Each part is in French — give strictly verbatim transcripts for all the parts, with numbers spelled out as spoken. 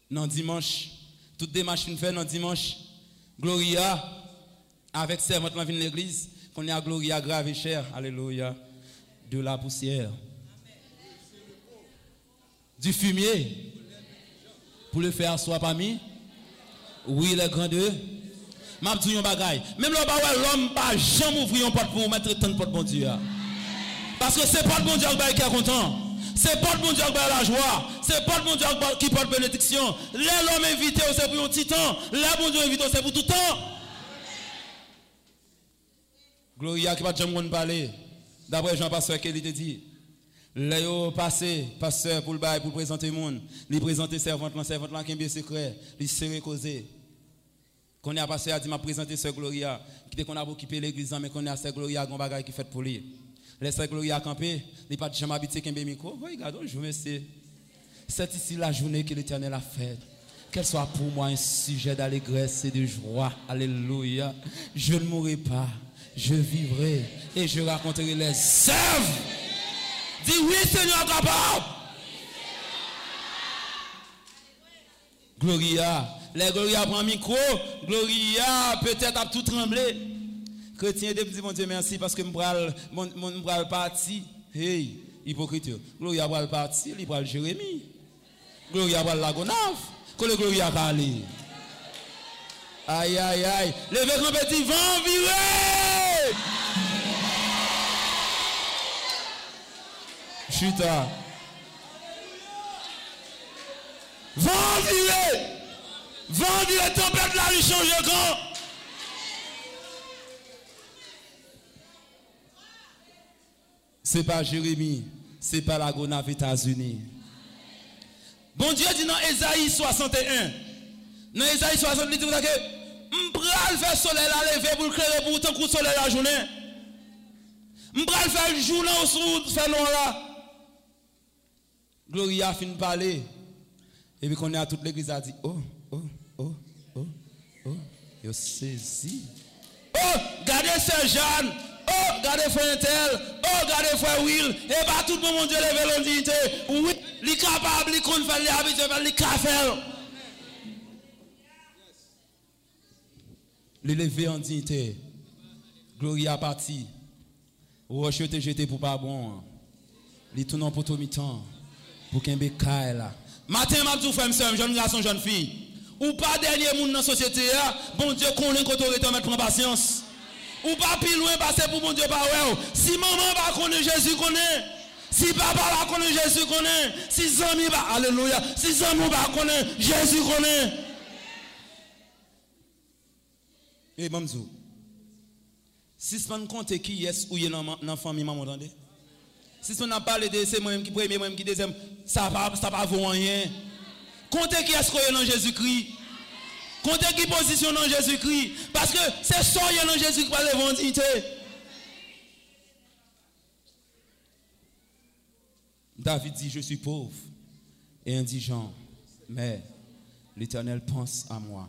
dans dimanche, toutes des machines fait dans dimanche, Gloria, avec servante dans l'église, qu'on y a Gloria grave cher, alléluia, de la poussière, du fumier, pour le faire asseoir parmi, oui, les grandeurs. M'a dit un bagay. Même l'homme pas jamais ouvrir une porte pour mettre tant de porte bon Dieu. Parce que c'est pas le bon Dieu qui est content. C'est pas le bon Dieu qui a la joie. C'est pas le bon Dieu qui porte bénédiction. L'homme invité c'est pour un petit temps. Le bon Dieu invité c'est pour tout temps. Gloria qui va jamais parler. D'après Jean Pasteur qu'il te dit. Léo passé pasteur pour le bail pour présenter le monde. Il présenter servante là servante là qui est bien secret. Il serré causer. Qu'on a passé à dire m'a présenté sœur Gloria qui qu'on a occupé l'église mais qu'on a sœur Gloria gon bagay qui fait pour lui. Les sœur Gloria campé, il pas jamais habité qu'un micro. Regardons, je monsieur. C'est ici la journée que l'Éternel a faite. Qu'elle soit pour moi un sujet d'allégresse et de joie. Alléluia. Je ne mourrai pas, je vivrai et je raconterai les œuvres. Dis oui Seigneur capable. Gloria. Les Gloria prend micro, Gloria peut-être a tout tremblé. Chrétien de dit mon Dieu merci parce que m'bral mon mon bral parti. Hey, hypocrite. Gloria bral parti, il bral Jérémie. Gloria bral la gonave. Que le Gloria aller. Aïe aïe aïe, levez grand petit vent virer. Chuta. Vent virer. Vendu les tempêtes là, il change grand. C'est pas Jérémie, c'est pas la Gonave États-Unis. Bon Dieu dit dans Ésaïe soixante et un. Dans Ésaïe soixante, il dit que m'bral faire soleil la lever pour éclairer pour tant que soleil la journée. M'bral faire le jour là au faire noir là. Gloria fin parler. Et puis qu'on est à toute l'église a dit oh oh oh oh oh yo saisi. Oh gardez Saint Jean. Oh gardez frère Tel. Oh gardez frère Will. Et pas tout le monde Dieu lever l'unité. Oui, li capable li kon faire li habitué faire li ka faire. Les lever en dignité. Gloria parti. Roche te jeté pour pas bon. Li tourne pour tout mi-temps. Pour qu'un bécaille là. Matin m'a dit frère m'seur, jeune garçon, jeune fille. Ou pas dernier monde dans la société là, bon Dieu connaît qu'on autorité mettre prend patience. Ou pas plus loin passer pour bon Dieu pas ouais. Si maman pas connaît Jésus connaît. Si papa pas connaît Jésus connaît. Si zami pas alléluia. Si zami pas connaît Jésus connaît. Et mamzou. Si ce qu'on compte qui est ou est dans la famille maman entendez. Si on a parlé de c'est moi-même qui premier, moi-même qui deuxième, ça va ça va vaut rien. Comptez qui est-ce qu'on est dans Jésus-Christ. Comptez qui position dans Jésus-Christ. Parce que c'est ça qui est dans Jésus-Christ par la dignité. David dit, je suis pauvre et indigent, mais l'Éternel pense à moi.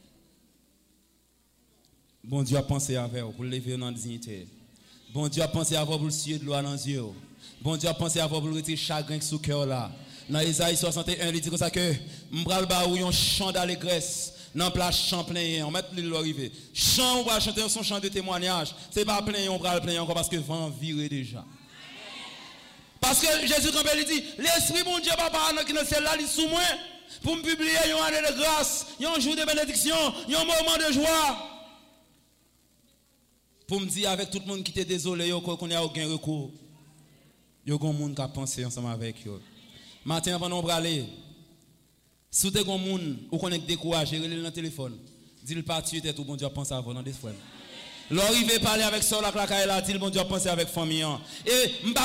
Bon Dieu a pensé à vous pour lever dans la dignité. Bon Dieu a pensé à vous pour le ciel de l'eau dans les yeux. Bon Dieu a pensé à vous pour le retirer chagrin sous cœur là. Dans Isaïe soixante et un, il dit comme ça que m'bral ba ou un chant d'allégresse dans place chant plein, on met l'île arrivé. Chant on va chanter son chant de témoignage. C'est pas plein, on bral plein encore parce que vent viré déjà. Parce que Jésus quand il dit l'esprit mon Dieu papa qui dans celle là il sous moi pour me publier une année de grâce, un jour de bénédiction, un moment de joie. Pour me dire avec tout le monde qui était désolé qu'on a aucun recours. Il y a un monde qui a pensé ensemble avec eux. Matin avant de aller, si vous avez un monde ou qu'on est découragé, relève dans le téléphone. Dis le parti tête ou bon Dieu pense à vous dans des fois. L'arriver parler avec ça la claque là, dit le bon Dieu penser avec famille. Et